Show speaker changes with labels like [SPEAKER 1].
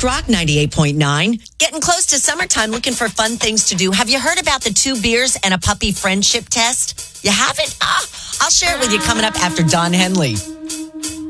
[SPEAKER 1] Soft Rock 98.9. Getting close to summertime, looking for fun things to do. Have you heard about the 2 beers and a puppy friendship test? You haven't? I'll share it with you coming up after Don Henley.